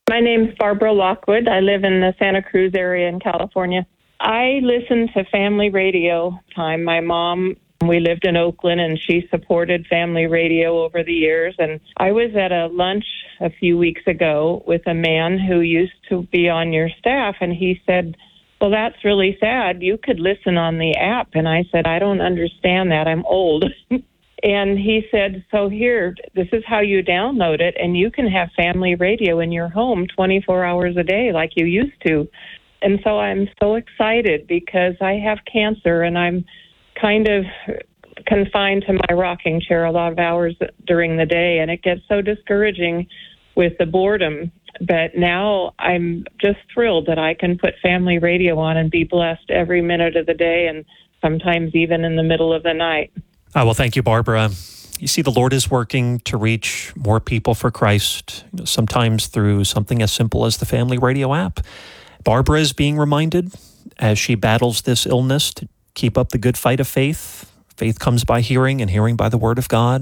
My name's Barbara Lockwood. I live in the Santa Cruz area in California. I listen to family radio time. My mom, we lived in Oakland, and she supported family radio over the years. And I was at a lunch a few weeks ago with a man who used to be on your staff, and he said, well, that's really sad. You could listen on the app. And I said, I don't understand that. I'm old. And he said, so here, this is how you download it, and you can have family radio in your home 24 hours a day like you used to. And so I'm so excited because I have cancer, and I'm kind of confined to my rocking chair a lot of hours during the day, and it gets so discouraging with the boredom. But now I'm just thrilled that I can put family radio on and be blessed every minute of the day, and sometimes even in the middle of the night. Well, thank you, Barbara. You see, the Lord is working to reach more people for Christ, sometimes through something as simple as the family radio app. Barbara is being reminded as she battles this illness to keep up the good fight of faith. Faith comes by hearing, and hearing by the word of God.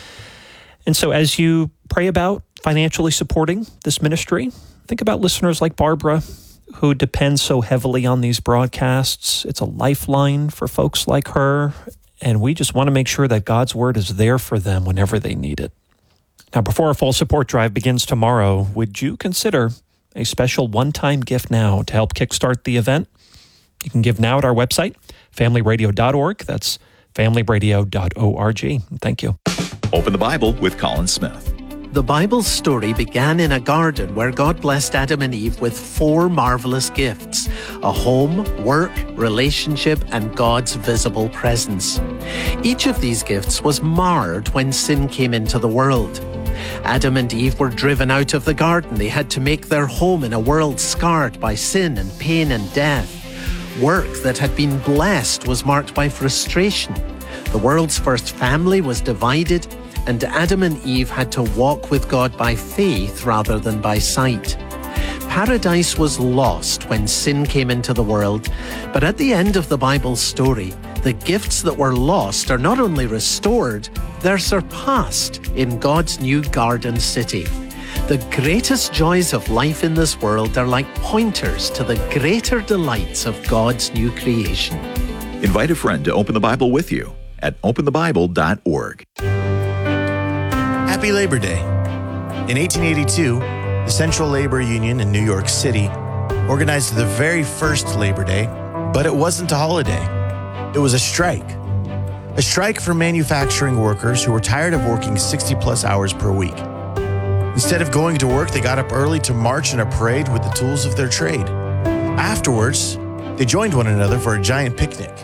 And so as you pray about financially supporting this ministry, think about listeners like Barbara who depend so heavily on these broadcasts. It's a lifeline for folks like her. And we just want to make sure that God's word is there for them whenever they need it. Now, before our fall support drive begins tomorrow, would you consider a special one-time gift now to help kickstart the event? You can give now at our website, familyradio.org. That's familyradio.org. Thank you. Open the Bible with Colin Smith. The Bible's story began in a garden where God blessed Adam and Eve with 4 marvelous gifts: a home, work, relationship, and God's visible presence. Each of these gifts was marred when sin came into the world. Adam and Eve were driven out of the garden. They had to make their home in a world scarred by sin and pain and death. Work that had been blessed was marked by frustration. The world's first family was divided, and Adam and Eve had to walk with God by faith rather than by sight. Paradise was lost when sin came into the world, but at the end of the Bible's story, the gifts that were lost are not only restored, they're surpassed in God's new garden city. The greatest joys of life in this world are like pointers to the greater delights of God's new creation. Invite a friend to open the Bible with you at openthebible.org. Happy Labor Day. In 1882, the Central Labor Union in New York City organized the very first Labor Day, but it wasn't a holiday. It was a strike. A strike for manufacturing workers who were tired of working 60-plus hours per week. Instead of going to work, they got up early to march in a parade with the tools of their trade. Afterwards, they joined one another for a giant picnic.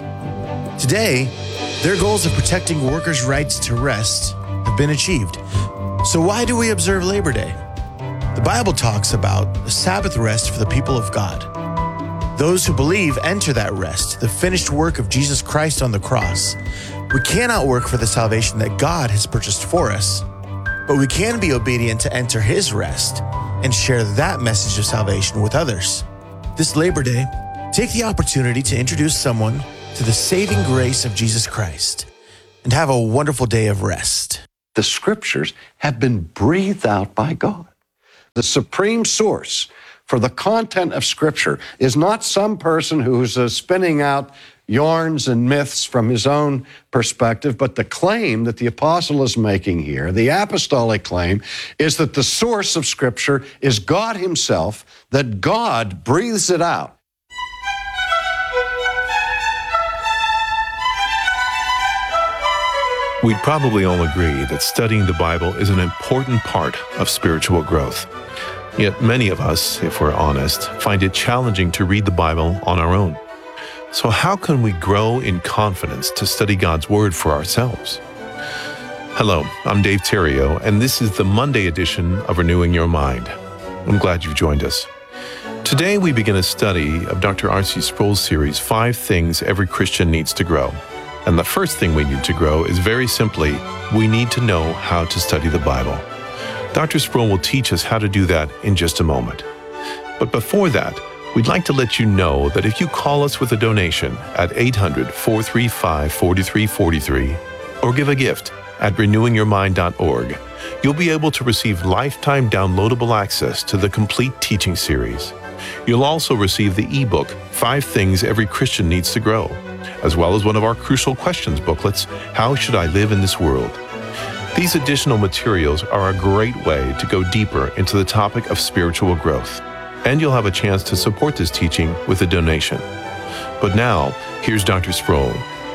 Today, their goals of protecting workers' rights to rest have been achieved. So why do we observe Labor Day? The Bible talks about the Sabbath rest for the people of God. Those who believe enter that rest, the finished work of Jesus Christ on the cross. We cannot work for the salvation that God has purchased for us, but we can be obedient to enter His rest and share that message of salvation with others. This Labor Day, take the opportunity to introduce someone to the saving grace of Jesus Christ and have a wonderful day of rest. The Scriptures have been breathed out by God. The supreme source for the content of Scripture is not some person who's spinning out yarns and myths from his own perspective, but the claim that the apostle is making here, the apostolic claim, is that the source of Scripture is God Himself, that God breathes it out. We'd probably all agree that studying the Bible is an important part of spiritual growth. Yet many of us, if we're honest, find it challenging to read the Bible on our own. So how can we grow in confidence to study God's Word for ourselves? Hello, I'm Dave Terrio, and this is the Monday edition of Renewing Your Mind. I'm glad you've joined us. Today we begin a study of Dr. R.C. Sproul's series, 5 Things Every Christian Needs to Grow. And the first thing we need to grow is very simply, we need to know how to study the Bible. Dr. Sproul will teach us how to do that in just a moment. But before that, we'd like to let you know that if you call us with a donation at 800-435-4343 or give a gift at renewingyourmind.org, You'll be able to receive lifetime downloadable access to the complete teaching series. You'll also receive the ebook, 5 Things Every Christian Needs to Grow, as well as one of our Crucial Questions booklets, How Should I Live in This World? These additional materials are a great way to go deeper into the topic of spiritual growth, and you'll have a chance to support this teaching with a donation. But now, here's Dr. Sproul.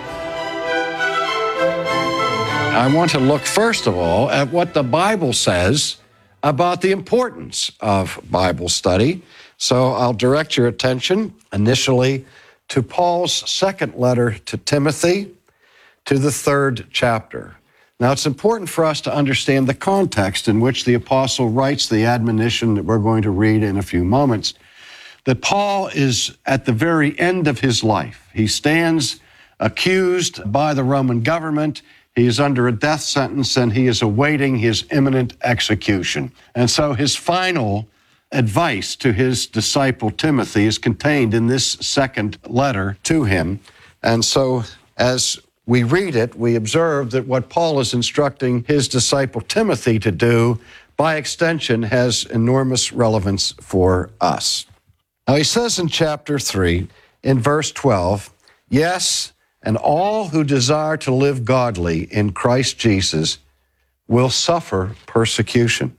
I want to look, first of all, at what the Bible says about the importance of Bible study. So I'll direct your attention initially to Paul's second letter to Timothy, to the 3rd chapter. Now, it's important for us to understand the context in which the apostle writes the admonition that we're going to read in a few moments, that Paul is at the very end of his life. He stands accused by the Roman government. He is under a death sentence, and he is awaiting his imminent execution. And so his final advice to his disciple Timothy is contained in this second letter to him. And so as we read it, we observe that what Paul is instructing his disciple Timothy to do, by extension, has enormous relevance for us. Now, he says in chapter 3, in verse 12, "Yes, and all who desire to live godly in Christ Jesus will suffer persecution.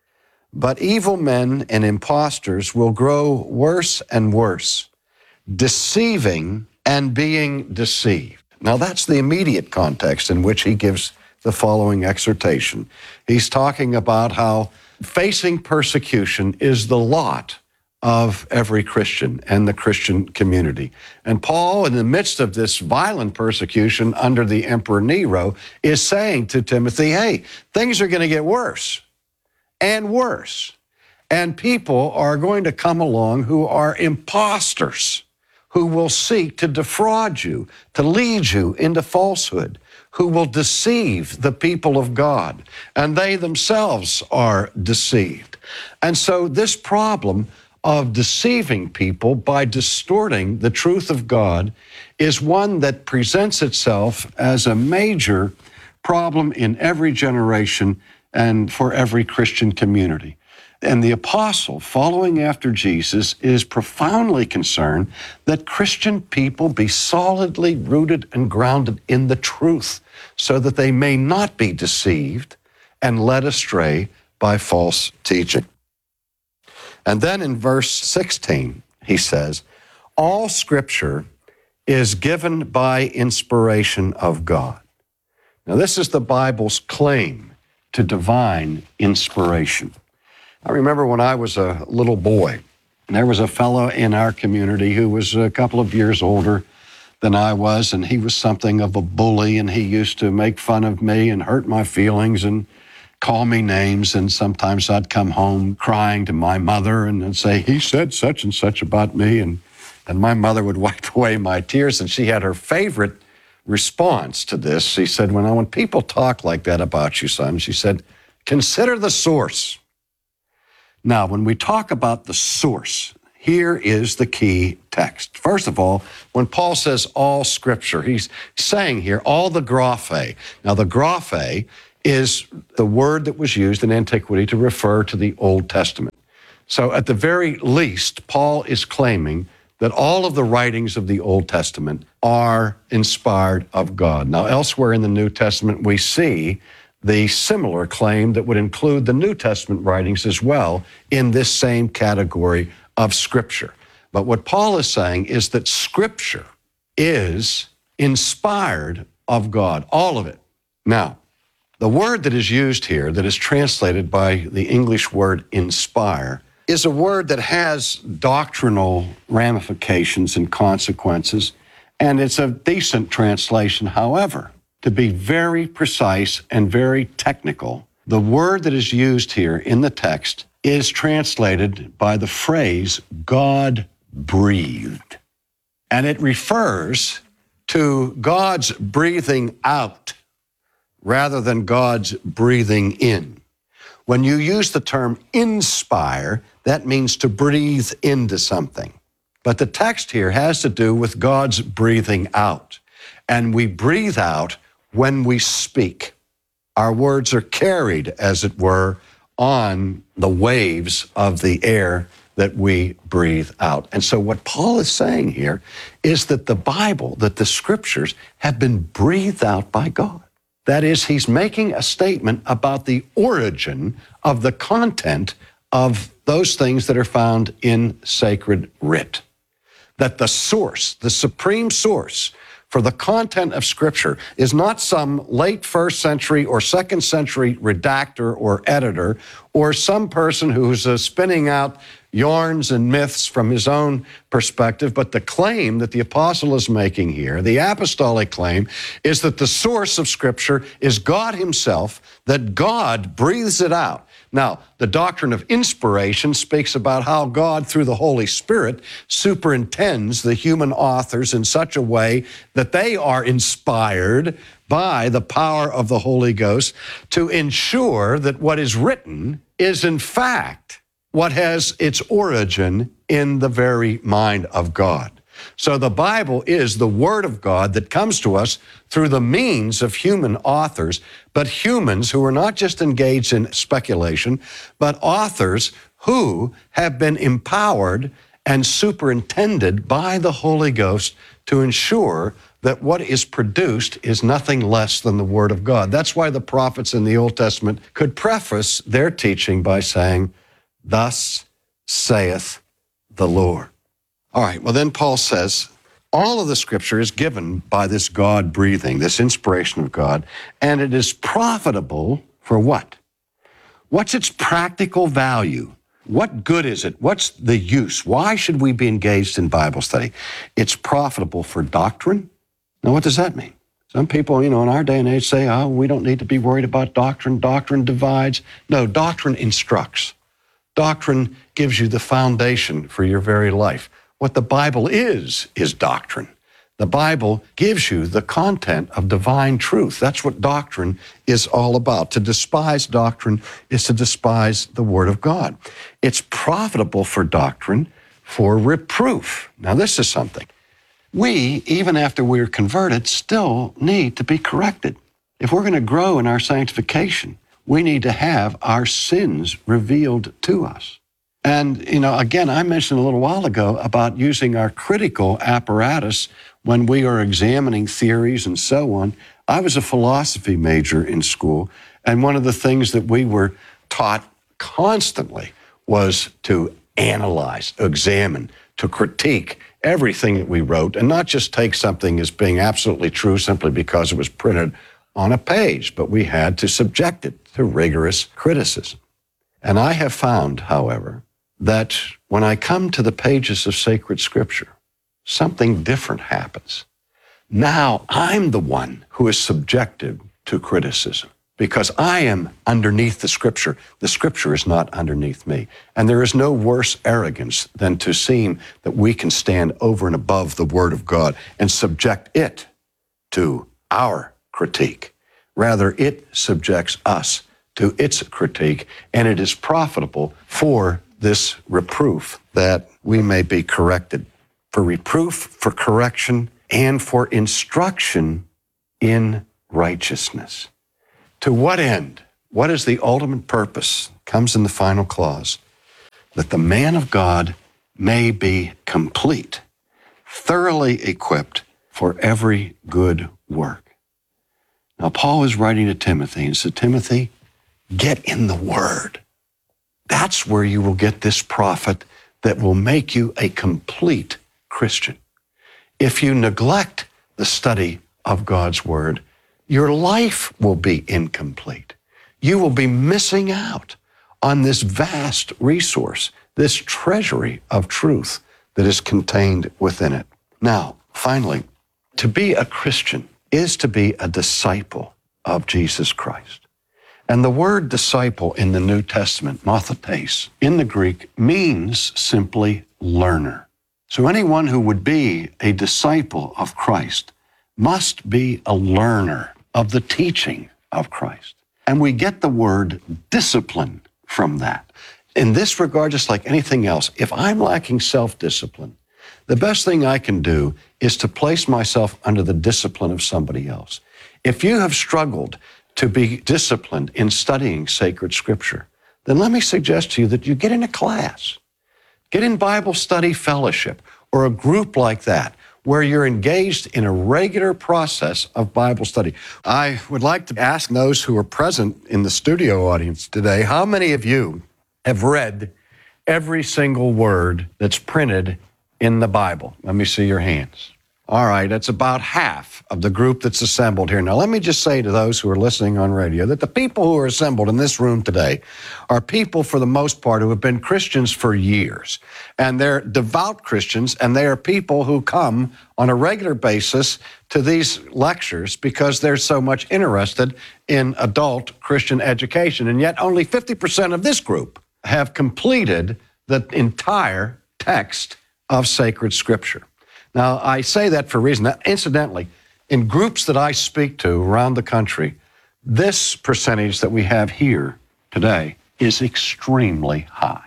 But evil men and impostors will grow worse and worse, deceiving and being deceived." Now, that's the immediate context in which he gives the following exhortation. He's talking about how facing persecution is the lot of every Christian and the Christian community. And Paul, in the midst of this violent persecution under the Emperor Nero, is saying to Timothy, hey, things are going to get worse and worse. And people are going to come along who are imposters, who will seek to defraud you, to lead you into falsehood, who will deceive the people of God, and they themselves are deceived. And so this problem of deceiving people by distorting the truth of God is one that presents itself as a major problem in every generation and for every Christian community. And the apostle, following after Jesus, is profoundly concerned that Christian people be solidly rooted and grounded in the truth so that they may not be deceived and led astray by false teaching. And then in verse 16, he says, all Scripture is given by inspiration of God. Now, this is the Bible's claim to divine inspiration. I remember when I was a little boy, there was a fellow in our community who was a couple of years older than I was, and he was something of a bully, and he used to make fun of me and hurt my feelings and call me names, and sometimes I'd come home crying to my mother and say, he said such and such about me, and my mother would wipe away my tears, and she had her favorite response to this. She said, when people talk like that about you, son, she said, consider the source. Now, when we talk about the source, here is the key text. First of all, when Paul says all Scripture, he's saying here all the graphe. Now, the graphe is the word that was used in antiquity to refer to the Old Testament. So at the very least, Paul is claiming that all of the writings of the Old Testament are inspired of God. Now, elsewhere in the New Testament, we see the similar claim that would include the New Testament writings as well in this same category of Scripture. But what Paul is saying is that Scripture is inspired of God, all of it. Now, the word that is used here, that is translated by the English word inspire, is a word that has doctrinal ramifications and consequences, and it's a decent translation. However, to be very precise and very technical, the word that is used here in the text is translated by the phrase God breathed. And it refers to God's breathing out rather than God's breathing in. When you use the term inspire, that means to breathe into something. But the text here has to do with God's breathing out. And we breathe out when we speak. Our words are carried, as it were, on the waves of the air that we breathe out. And so what Paul is saying here is that the Bible, that the Scriptures have been breathed out by God. That is, he's making a statement about the origin of the content of those things that are found in sacred writ. That the source, the supreme source for the content of Scripture is not some late first century or second century redactor or editor or some person who's spinning out yarns and myths from his own perspective, but the claim that the apostle is making here, the apostolic claim, is that the source of Scripture is God himself, that God breathes it out. Now, the doctrine of inspiration speaks about how God, through the Holy Spirit, superintends the human authors in such a way that they are inspired by the power of the Holy Ghost to ensure that what is written is, in fact, what has its origin in the very mind of God. So the Bible is the Word of God that comes to us through the means of human authors, but humans who are not just engaged in speculation, but authors who have been empowered and superintended by the Holy Ghost to ensure that what is produced is nothing less than the Word of God. That's why the prophets in the Old Testament could preface their teaching by saying, "Thus saith the Lord." All right, well then Paul says, all of the Scripture is given by this God breathing, this inspiration of God, and it is profitable for what? What's its practical value? What good is it? What's the use? Why should we be engaged in Bible study? It's profitable for doctrine. Now, what does that mean? Some people, in our day and age say, oh, we don't need to be worried about doctrine. Doctrine divides. No, doctrine instructs. Doctrine gives you the foundation for your very life. What the Bible is doctrine. The Bible gives you the content of divine truth. That's what doctrine is all about. To despise doctrine is to despise the Word of God. It's profitable for doctrine, for reproof. Now, this is something. We, even after we're converted, still need to be corrected. If we're going to grow in our sanctification, we need to have our sins revealed to us. And, again, I mentioned a little while ago about using our critical apparatus when we are examining theories and so on. I was a philosophy major in school, and one of the things that we were taught constantly was to analyze, examine, to critique everything that we wrote, and not just take something as being absolutely true simply because it was printed on a page, but we had to subject it to rigorous criticism. And I have found, however, that when I come to the pages of sacred Scripture, something different happens. Now I'm the one who is subjected to criticism because I am underneath the Scripture. The Scripture is not underneath me. And there is no worse arrogance than to seem that we can stand over and above the Word of God and subject it to our critique. Rather, it subjects us to its critique, and it is profitable for this reproof that we may be corrected. For reproof, for correction, and for instruction in righteousness. To what end? What is the ultimate purpose? Comes in the final clause. That the man of God may be complete, thoroughly equipped for every good work. Now, Paul is writing to Timothy and said, Timothy, get in the Word. That's where you will get this profit that will make you a complete Christian. If you neglect the study of God's Word, your life will be incomplete. You will be missing out on this vast resource, this treasury of truth that is contained within it. Now, finally, to be a Christian is to be a disciple of Jesus Christ. And the word disciple in the New Testament, mathetes, in the Greek, means simply learner. So anyone who would be a disciple of Christ must be a learner of the teaching of Christ. And we get the word discipline from that. In this regard, just like anything else, if I'm lacking self-discipline, the best thing I can do is to place myself under the discipline of somebody else. If you have struggled to be disciplined in studying sacred scripture, then let me suggest to you that you get in a class, get in Bible study fellowship or a group like that where you're engaged in a regular process of Bible study. I would like to ask those who are present in the studio audience today, how many of you have read every single word that's printed in the Bible? Let me see your hands. All right, that's about half of the group that's assembled here. Now, let me just say to those who are listening on radio that the people who are assembled in this room today are people, for the most part, who have been Christians for years. And they're devout Christians, and they are people who come on a regular basis to these lectures because they're so much interested in adult Christian education. And yet only 50% of this group have completed the entire text of sacred scripture. Now, I say that for a reason. Incidentally, in groups that I speak to around the country, this percentage that we have here today is extremely high.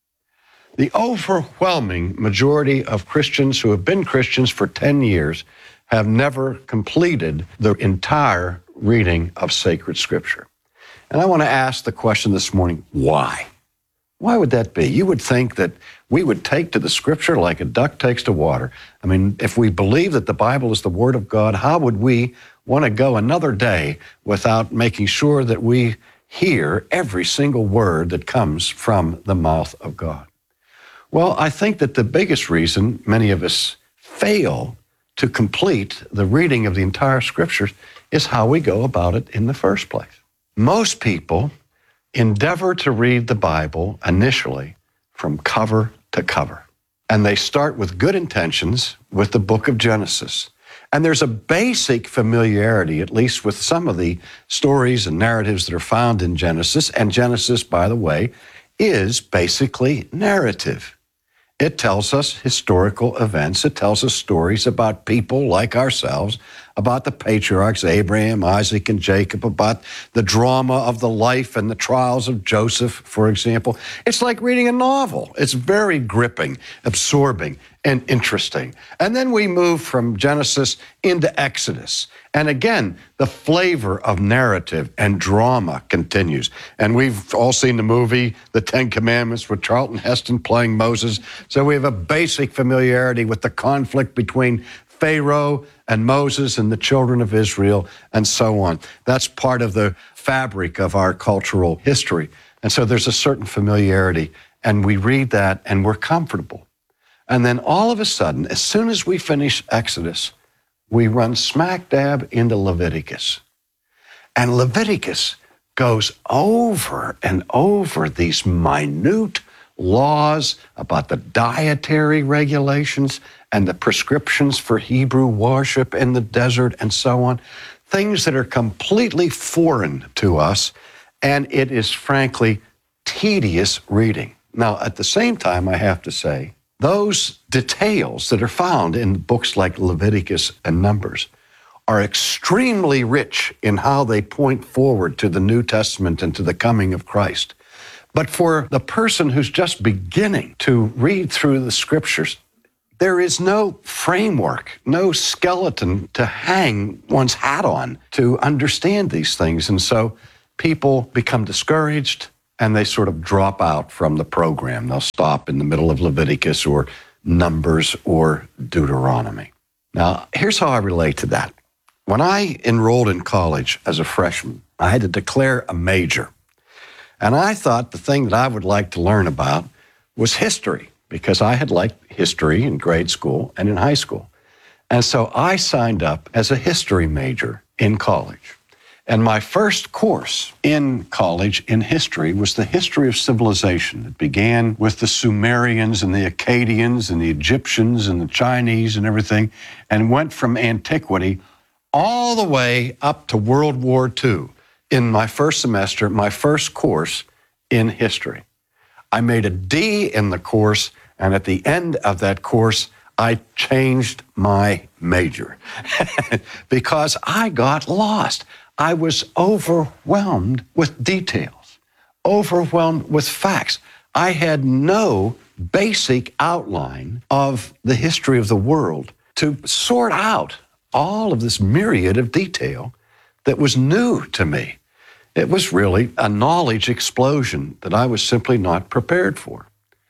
The overwhelming majority of Christians who have been Christians for 10 years have never completed the entire reading of sacred scripture. And I want to ask the question this morning, why? Why would that be? You would think that we would take to the scripture like a duck takes to water. I mean, if we believe that the Bible is the Word of God, how would we want to go another day without making sure that we hear every single word that comes from the mouth of God? Well, I think that the biggest reason many of us fail to complete the reading of the entire scriptures is how we go about it in the first place. Most people endeavor to read the Bible initially from cover to cover. And they start with good intentions with the book of Genesis. And there's a basic familiarity, at least with some of the stories and narratives that are found in Genesis. And Genesis, by the way, is basically narrative. It tells us historical events. It tells us stories about people like ourselves, about the patriarchs, Abraham, Isaac, and Jacob, about the drama of the life and the trials of Joseph, for example. It's like reading a novel. It's very gripping, absorbing, and interesting. And then we move from Genesis into Exodus. And again, the flavor of narrative and drama continues. And we've all seen the movie, The Ten Commandments, with Charlton Heston playing Moses. So we have a basic familiarity with the conflict between Pharaoh and Moses and the children of Israel, and so on. That's part of the fabric of our cultural history. And so there's a certain familiarity, and we read that, and we're comfortable. And then all of a sudden, as soon as we finish Exodus, we run smack dab into Leviticus. And Leviticus goes over and over these minute laws about the dietary regulations and the prescriptions for Hebrew worship in the desert and so on, things that are completely foreign to us, and it is frankly tedious reading. Now, at the same time, I have to say, those details that are found in books like Leviticus and Numbers are extremely rich in how they point forward to the New Testament and to the coming of Christ. But for the person who's just beginning to read through the scriptures, there is no framework, no skeleton to hang one's hat on to understand these things. And so people become discouraged and they sort of drop out from the program. They'll stop in the middle of Leviticus or Numbers or Deuteronomy. Now, here's how I relate to that. When I enrolled in college as a freshman, I had to declare a major. And I thought the thing that I would like to learn about was history, because I had liked history in grade school and in high school. And so I signed up as a history major in college. And my first course in college in history was the history of civilization. It began with the Sumerians and the Akkadians and the Egyptians and the Chinese and everything, and went from antiquity all the way up to World War II in my first semester, my first course in history. I made a D in the course, and at the end of that course, I changed my major because I got lost. I was overwhelmed with details, overwhelmed with facts. I had no basic outline of the history of the world to sort out all of this myriad of detail that was new to me. It was really a knowledge explosion that I was simply not prepared for.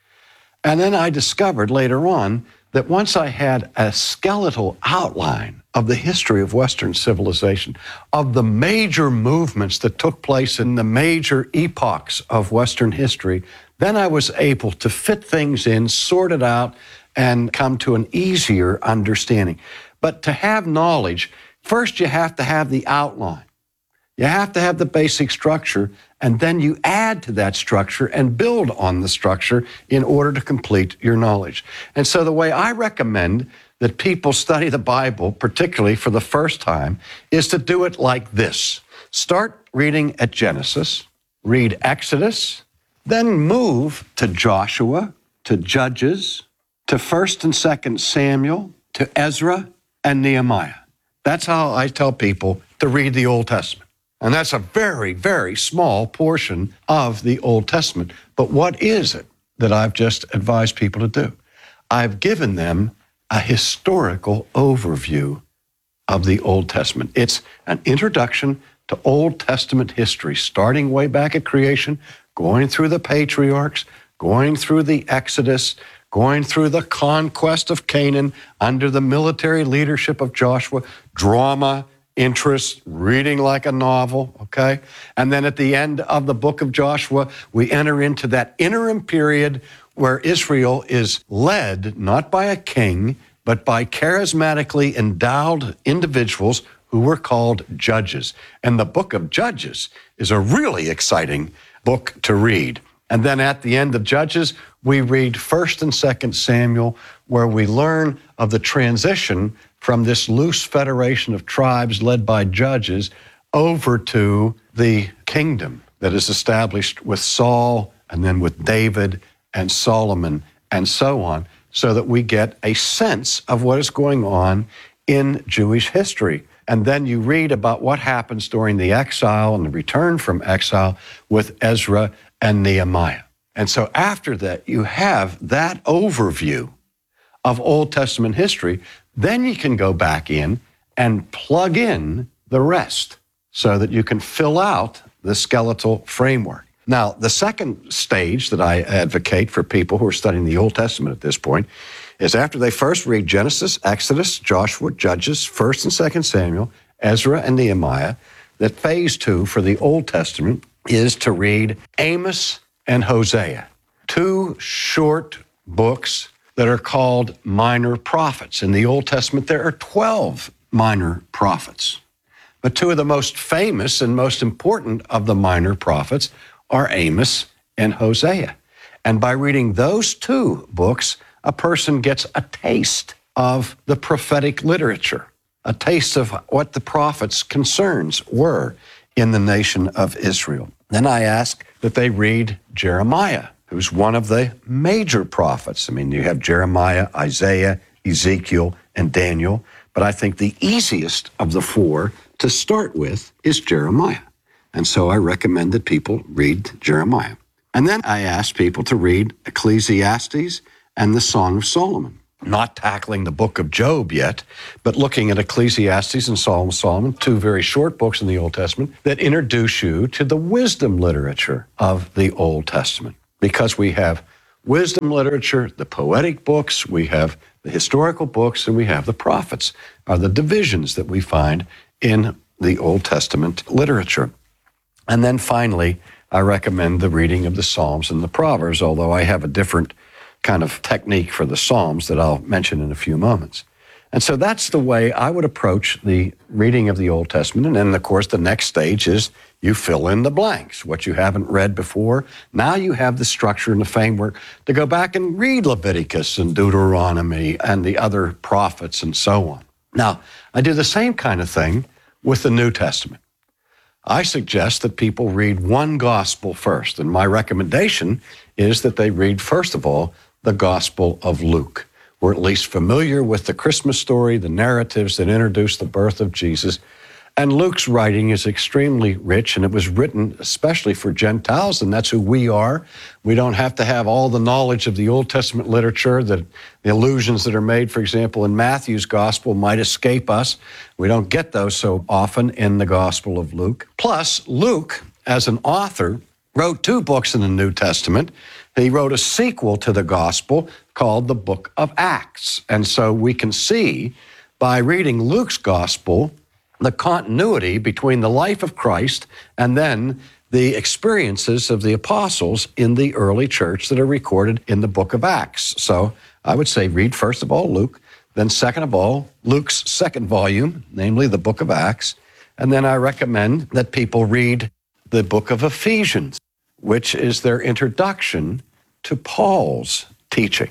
And then I discovered later on that once I had a skeletal outline of the history of Western civilization, of the major movements that took place in the major epochs of Western history, then I was able to fit things in, sort it out, and come to an easier understanding. But to have knowledge, first you have to have the outline. You have to have the basic structure, and then you add to that structure and build on the structure in order to complete your knowledge. And so the way I recommend that people study the Bible, particularly for the first time, is to do it like this. Start reading at Genesis, read Exodus, then move to Joshua, to Judges, to 1st and 2nd Samuel, to Ezra and Nehemiah. That's how I tell people to read the Old Testament. And that's a very, very small portion of the Old Testament. But what is it that I've just advised people to do? I've given them a historical overview of the Old Testament. It's an introduction to Old Testament history, starting way back at creation, going through the patriarchs, going through the Exodus, going through the conquest of Canaan under the military leadership of Joshua, drama, interest, reading like a novel, okay? And then at the end of the book of Joshua, we enter into that interim period where Israel is led not by a king, but by charismatically endowed individuals who were called judges. And the book of Judges is a really exciting book to read. And then at the end of Judges, we read 1st and 2nd Samuel, where we learn of the transition from this loose federation of tribes led by judges over to the kingdom that is established with Saul and then with David and Solomon and so on, so that we get a sense of what is going on in Jewish history. And then you read about what happens during the exile and the return from exile with Ezra and Nehemiah. And so after that, you have that overview of Old Testament history. Then you can go back in and plug in the rest so that you can fill out the skeletal framework. Now, the second stage that I advocate for people who are studying the Old Testament at this point is after they first read Genesis, Exodus, Joshua, Judges, 1st and 2nd Samuel, Ezra, and Nehemiah, that phase 2 for the Old Testament is to read Amos and Hosea, 2 short books that are called minor prophets. In the Old Testament, there are 12 minor prophets. But 2 of the most famous and most important of the minor prophets are Amos and Hosea. And by reading those 2 books, a person gets a taste of the prophetic literature, a taste of what the prophets' concerns were in the nation of Israel. Then I ask that they read Jeremiah, who's one of the major prophets. I mean, you have Jeremiah, Isaiah, Ezekiel, and Daniel, but I think the easiest of the 4 to start with is Jeremiah. And so I recommend that people read Jeremiah. And then I ask people to read Ecclesiastes and the Song of Solomon. Not tackling the book of Job yet, but looking at Ecclesiastes and Song of Solomon, 2 very short books in the Old Testament that introduce you to the wisdom literature of the Old Testament. Because we have wisdom literature, the poetic books, we have the historical books, and we have the prophets, are the divisions that we find in the Old Testament literature. And then finally, I recommend the reading of the Psalms and the Proverbs, although I have a different kind of technique for the Psalms that I'll mention in a few moments. And so that's the way I would approach the reading of the Old Testament. And then, of course, the next stage is you fill in the blanks, what you haven't read before. Now you have the structure and the framework to go back and read Leviticus and Deuteronomy and the other prophets and so on. Now, I do the same kind of thing with the New Testament. I suggest that people read one gospel first. And my recommendation is that they read, first of all, the Gospel of Luke. We're at least familiar with the Christmas story, the narratives that introduce the birth of Jesus. And Luke's writing is extremely rich, and it was written especially for Gentiles, and that's who we are. We don't have to have all the knowledge of the Old Testament literature, that the allusions that are made, for example, in Matthew's gospel might escape us. We don't get those so often in the Gospel of Luke. Plus, Luke as an author, wrote 2 books in the New Testament. He wrote a sequel to the gospel called the Book of Acts. And so we can see by reading Luke's gospel the continuity between the life of Christ and then the experiences of the apostles in the early church that are recorded in the Book of Acts. So I would say read first of all Luke, then second of all Luke's second volume, namely the Book of Acts. And then I recommend that people read the book of Ephesians, which is their introduction to Paul's teaching.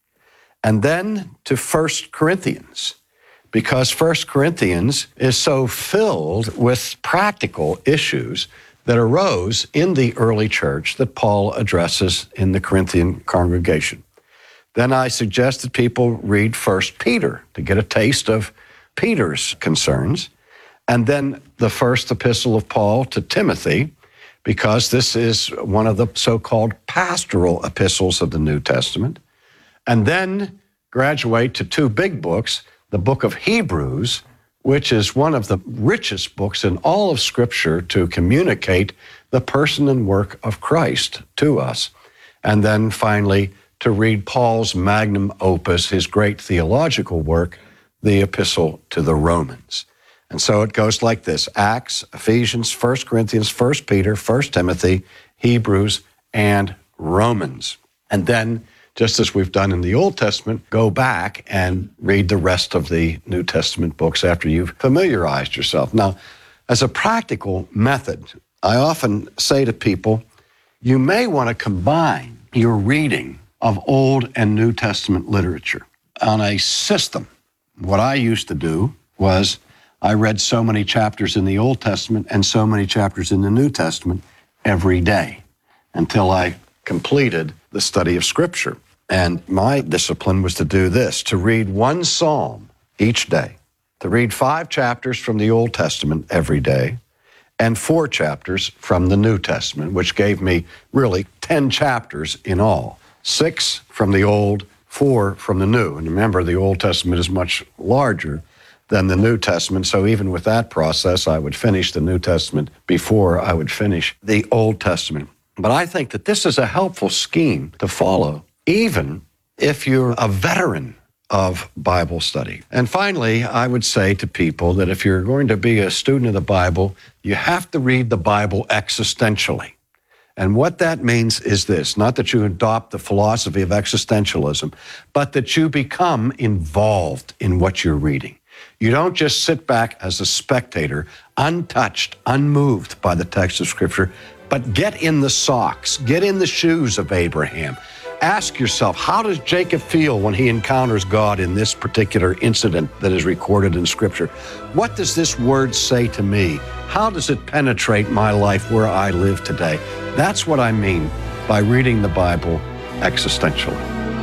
And then to 1 Corinthians, because 1 Corinthians is so filled with practical issues that arose in the early church that Paul addresses in the Corinthian congregation. Then I suggest that people read 1 Peter to get a taste of Peter's concerns, and then the first epistle of Paul to Timothy, because this is one of the so-called pastoral epistles of the New Testament, and then graduate to 2 big books, the book of Hebrews, which is one of the richest books in all of Scripture to communicate the person and work of Christ to us, and then finally to read Paul's magnum opus, his great theological work, the Epistle to the Romans. And so it goes like this: Acts, Ephesians, 1 Corinthians, 1 Peter, 1 Timothy, Hebrews, and Romans. And then, just as we've done in the Old Testament, go back and read the rest of the New Testament books after you've familiarized yourself. Now, as a practical method, I often say to people, you may want to combine your reading of Old and New Testament literature on a system. What I used to do was I read so many chapters in the Old Testament and so many chapters in the New Testament every day until I completed the study of Scripture. And my discipline was to do this, to read 1 psalm each day, to read 5 chapters from the Old Testament every day, and 4 chapters from the New Testament, which gave me really 10 chapters in all, 6 from the Old, 4 from the New. And remember, the Old Testament is much larger than the New Testament, so even with that process, I would finish the New Testament before I would finish the Old Testament. But I think that this is a helpful scheme to follow, even if you're a veteran of Bible study. And finally, I would say to people that if you're going to be a student of the Bible, you have to read the Bible existentially. And what that means is this: not that you adopt the philosophy of existentialism, but that you become involved in what you're reading. You don't just sit back as a spectator, untouched, unmoved by the text of Scripture, but get in the socks, get in the shoes of Abraham. Ask yourself, how does Jacob feel when he encounters God in this particular incident that is recorded in Scripture? What does this word say to me? How does it penetrate my life where I live today? That's what I mean by reading the Bible existentially.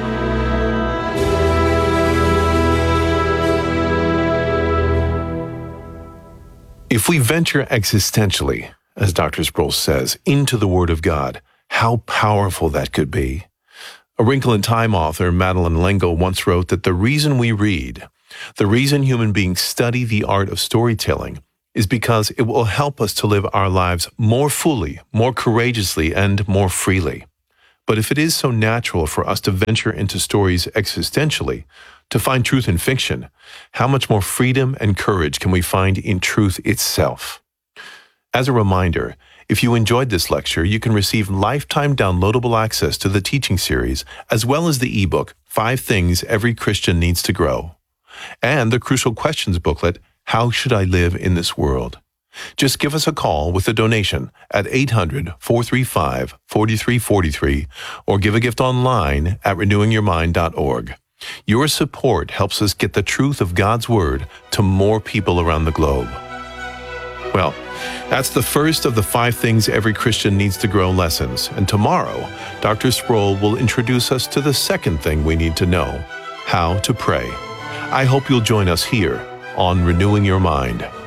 If we venture existentially, as Dr. Sproul says, into the Word of God, how powerful that could be. A Wrinkle in Time author, Madeleine L'Engle, once wrote that the reason we read, the reason human beings study the art of storytelling, is because it will help us to live our lives more fully, more courageously, and more freely. But if it is so natural for us to venture into stories existentially, to find truth in fiction, how much more freedom and courage can we find in truth itself? As a reminder, if you enjoyed this lecture, you can receive lifetime downloadable access to the teaching series, as well as the ebook, 5 Things Every Christian Needs to Grow, and the Crucial Questions booklet, How Should I Live in This World? Just give us a call with a donation at 800-435-4343 or give a gift online at renewingyourmind.org. Your support helps us get the truth of God's Word to more people around the globe. Well, that's the first of the 5 Things Every Christian Needs to Grow lessons, and tomorrow, Dr. Sproul will introduce us to the second thing we need to know, how to pray. I hope you'll join us here on Renewing Your Mind.